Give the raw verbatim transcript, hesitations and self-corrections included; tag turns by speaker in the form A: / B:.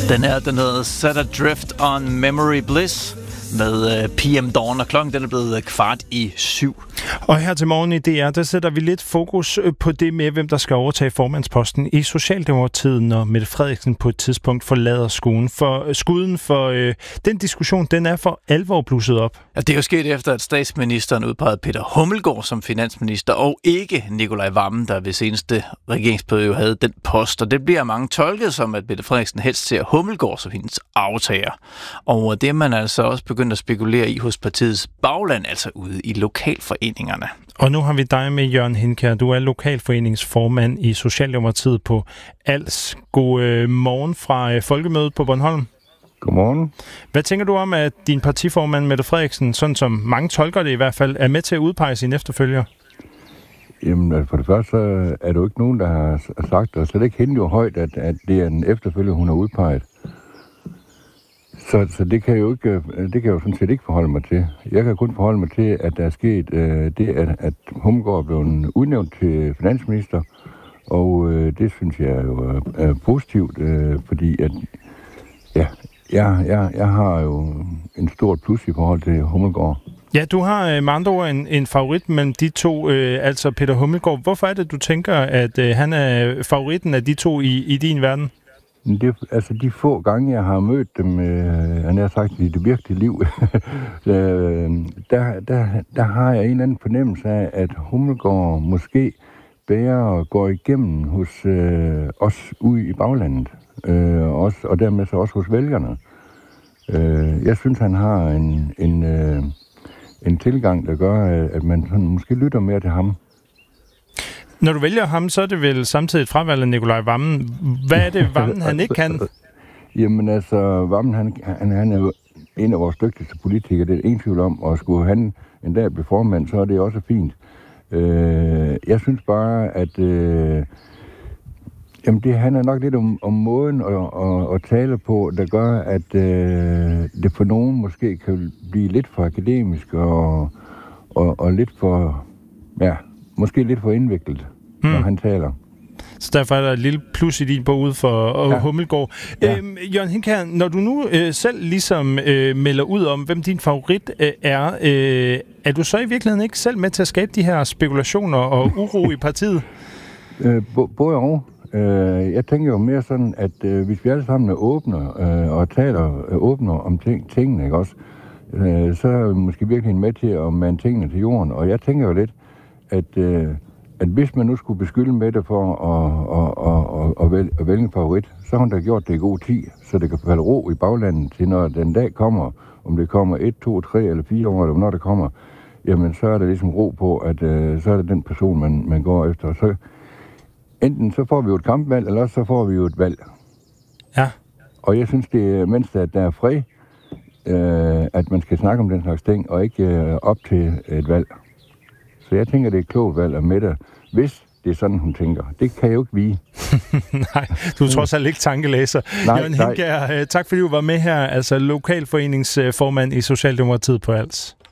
A: Den her, den hedder Set Adrift on Memory Bliss med uh, P M Dawn, og klokken den er blevet kvart i syv.
B: Og her til morgen i D R, der sætter vi lidt fokus på det med, hvem der skal overtage formandsposten i Socialdemokratiet, når Mette Frederiksen på et tidspunkt forlader skuden. For skuden for øh, den diskussion, den er for alvor blusset op.
A: Ja, det er jo sket efter, at statsministeren udpegede Peter Hummelgaard som finansminister, og ikke Nicolai Wammen, der ved seneste regeringsperiode havde den post. Og det bliver mange tolket som, at Mette Frederiksen helst ser Hummelgaard som hendes aftager. Og det er man altså også begyndt at spekulere i hos partiets bagland, altså ude i lokalforeningerne.
B: Og nu har vi dig med, Jørgen Hinkær. Du er lokalforeningsformand i Socialdemokratiet på Als. God øh, morgen fra øh, Folkemødet på Bornholm.
C: Godmorgen.
B: Hvad tænker du om, at din partiformand Mette Frederiksen, sådan som mange tolker det i hvert fald, er med til at udpege sine efterfølger?
C: Jamen, altså for det første, så er der jo ikke nogen, der har sagt, og slet ikke hende jo højt, at, at det er en efterfølger, hun har udpeget. Så, så det kan jo ikke, det kan jeg jo sådan set ikke forholde mig til. Jeg kan kun forholde mig til, at der er sket øh, det, at, at Hummelgaard er blevet udnævnt til finansminister, og øh, det synes jeg jo er, er positivt, øh, fordi at, ja, jeg, jeg, jeg har jo en stort plus i forhold til Hummelgaard.
B: Ja, du har øh, med andre ord en, en favorit mellem de to, øh, altså Peter Hummelgaard. Hvorfor er det, du tænker, at øh, han er favoritten af de to i, i din verden?
C: Det, altså de få gange, jeg har mødt dem, øh, han har sagt, i det virkelige liv, øh, der, der, der har jeg en eller anden fornemmelse af, at Hummelgaard måske bærer og går igennem hos øh, os ude i baglandet, øh, også, og dermed så også hos vælgerne. Øh, jeg synes, han har en, en, øh, en tilgang, der gør, at man sådan, måske lytter mere til ham.
B: Når du vælger ham, så er det vel samtidig et fravalg af Nicolai Wammen. Hvad er det, Wammen han ikke kan?
C: Jamen altså, Wammen han, han, han er jo en af vores dygtigste politikere, det er ingen tvivl om, og skulle han en dag blive formand, så er det også fint. Øh, jeg synes bare, at øh, jamen det handler nok lidt om, om måden at, at, at tale på, der gør, at øh, det for nogen måske kan blive lidt for akademisk og, og, og lidt for, ja, måske lidt for indviklet, hmm. når han taler.
B: Så derfor er der et lille plus i din bog ud for ja. Hummelgaard.
C: Ja.
B: Øhm, Jørgen Hinkær, når du nu øh, selv ligesom øh, melder ud om, hvem din favorit øh, er, øh, er du så i virkeligheden ikke selv med til at skabe de her spekulationer og uro i partiet?
C: Øh, både og. Øh, jeg tænker jo mere sådan, at øh, hvis vi alle sammen er åbne øh, og taler øh, åbne om ting, tingene, ikke også, øh, så er vi måske virkelig med til at mande tingene til jorden. Og jeg tænker jo lidt, at, øh, at hvis man nu skulle beskylde Mette for at, at, at, at, at, vælge, at vælge en favorit, så har hun da gjort det i god tid, så det kan falde ro i baglandet til, når den dag kommer, om det kommer et, to, tre eller fire år, eller når det kommer, jamen så er der ligesom ro på, at øh, så er det den person, man, man går efter. Så enten så får vi jo et kampvalg, eller så får vi jo et valg.
B: Ja.
C: Og jeg synes, det er, mens der er fred, øh, at man skal snakke om den slags ting, og ikke øh, op til et valg. Så jeg tænker, det er et klogt valg af Mette, hvis det er sådan, hun tænker. Det kan jeg jo ikke vide.
B: Nej, du er trods alt ikke tankelæser.
C: Nej,
B: Jørgen Hinkær, tak fordi du var med her, altså lokalforeningsformand i Socialdemokratiet på Als.